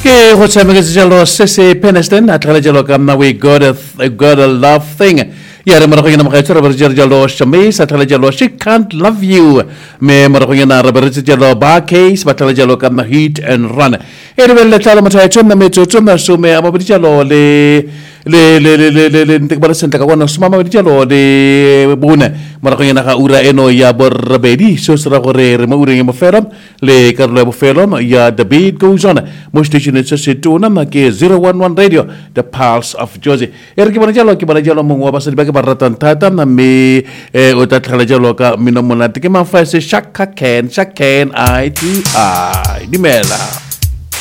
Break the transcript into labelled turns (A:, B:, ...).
A: Ke ho tsama ke jalo se Peniston atla jalo kamna we got a love thing. Ya re mara kena makaitura berjalo shamis atla jalo she can't love you. Me mara kena berjalo ba case batla jalo kamna hit and run. Ere belle tala mata chonna me chonna sume aba berjalo le ntekbala senta ka wana suma berjalo le bune mara kena ka ura eno ya borbedi so sra gore re mo ura mo feram le karlo mo feram ya the beat goes on. Mo station it's just to nama ke 011 radio the pulse of Josie. Ere ke bana jalo mo wa basadi ba ke baratan tata na me o ta tlhala jalo ka mino monate ke ma fa se shaka ken I to I dimela.